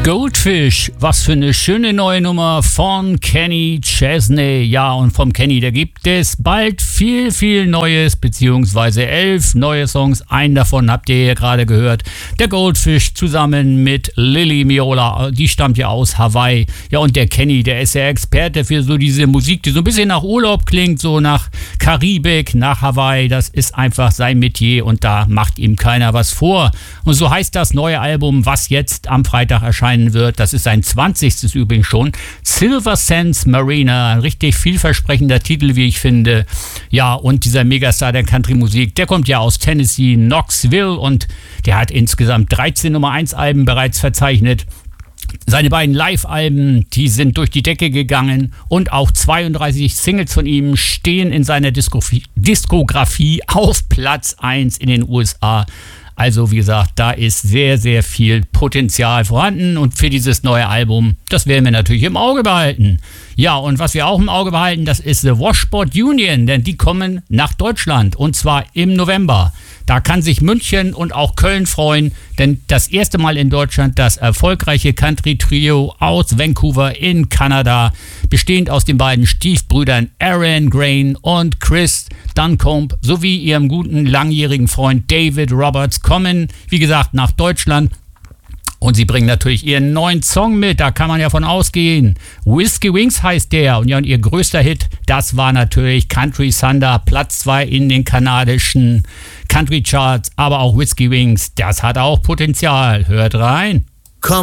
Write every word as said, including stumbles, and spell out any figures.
Goldfish, was für eine schöne neue Nummer von Kenny Chesney. Ja, und vom Kenny, da gibt es bald viel, viel Neues, beziehungsweise elf neue Songs. Einen davon habt ihr ja gerade gehört. Der Goldfish zusammen mit Lily Miola, die stammt ja aus Hawaii. Ja, und der Kenny, der ist ja Experte für so diese Musik, die so ein bisschen nach Urlaub klingt, so nach Karibik, nach Hawaii. Das ist einfach sein Metier und da macht ihm keiner was vor. Und so heißt das neue Album, was jetzt am Freitag erscheint wird. Das ist sein zwanzigstes übrigens schon. Silver Sands Marina, ein richtig vielversprechender Titel, wie ich finde. Ja, und dieser Megastar der Country-Musik, der kommt ja aus Tennessee, Knoxville, und der hat insgesamt dreizehn Nummer eins Alben bereits verzeichnet. Seine beiden Live-Alben, die sind durch die Decke gegangen, und auch zweiunddreißig Singles von ihm stehen in seiner Diskografie, Diskografie auf Platz eins in den U S A. Also wie gesagt, da ist sehr, sehr viel Potenzial vorhanden, und für dieses neue Album, das werden wir natürlich im Auge behalten. Ja, und was wir auch im Auge behalten, das ist The Washboard Union, denn die kommen nach Deutschland, und zwar im November. Da kann sich München und auch Köln freuen, denn das erste Mal in Deutschland das erfolgreiche Country-Trio aus Vancouver in Kanada, bestehend aus den beiden Stiefbrüdern Aaron Grain und Chris Duncombe sowie ihrem guten langjährigen Freund David Roberts, kommen, wie gesagt, nach Deutschland. Und sie bringen natürlich ihren neuen Song mit, da kann man ja von ausgehen. Whiskey Wings heißt der. Und ja, und ihr größter Hit, das war natürlich Country Thunder, Platz zwei in den kanadischen Country Charts. Aber auch Whiskey Wings, das hat auch Potenzial. Hört rein.